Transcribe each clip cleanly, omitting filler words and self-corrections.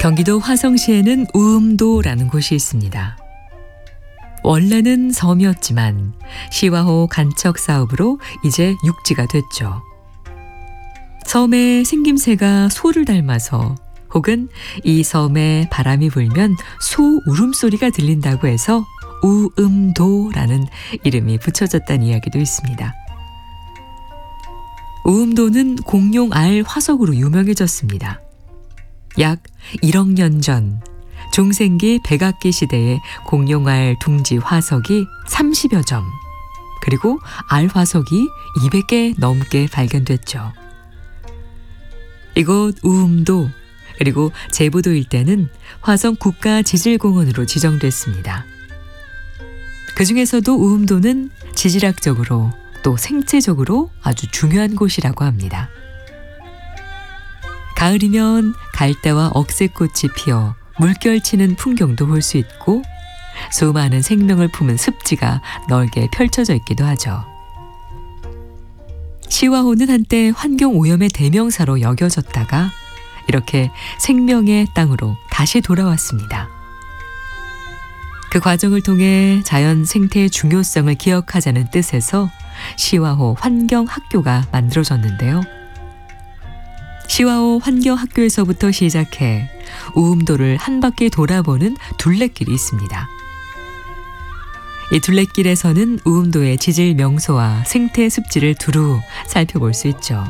경기도 화성시에는 우음도라는 곳이 있습니다. 원래는 섬이었지만 시와호 간척 사업으로 이제 육지가 됐죠. 섬의 생김새가 소를 닮아서 혹은 이 섬에 바람이 불면 소 울음소리가 들린다고 해서 우음도라는 이름이 붙여졌다는 이야기도 있습니다. 우음도는 공룡 알 화석으로 유명해졌습니다. 약 1억 년 전 중생기 백악기 시대의 공룡알 둥지 화석이 30여 점, 그리고 알 화석이 200개 넘게 발견됐죠. 이곳 우음도 그리고 제부도 일대는 화성 국가지질공원으로 지정됐습니다. 그 중에서도 우음도는 지질학적으로 또 생체적으로 아주 중요한 곳이라고 합니다. 가을이면 갈대와 억새꽃이 피어 물결치는 풍경도 볼 수 있고 수많은 생명을 품은 습지가 넓게 펼쳐져 있기도 하죠. 시와호는 한때 환경오염의 대명사로 여겨졌다가 이렇게 생명의 땅으로 다시 돌아왔습니다. 그 과정을 통해 자연 생태의 중요성을 기억하자는 뜻에서 시와호 환경학교가 만들어졌는데요. 시와호 환경학교에서부터 시작해 우음도를 한 바퀴 돌아보는 둘레길이 있습니다. 이 둘레길에서는 우음도의 지질 명소와 생태 습지를 두루 살펴볼 수 있죠.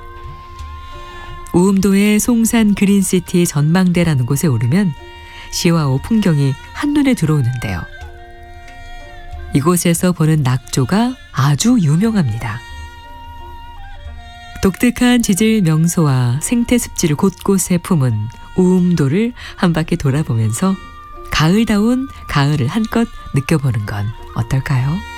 우음도의 송산 그린시티 전망대라는 곳에 오르면 시와호 풍경이 한눈에 들어오는데요. 이곳에서 보는 낙조가 아주 유명합니다. 독특한 지질 명소와 생태 습지를 곳곳에 품은 우음도를 한 바퀴 돌아보면서 가을다운 가을을 한껏 느껴보는 건 어떨까요?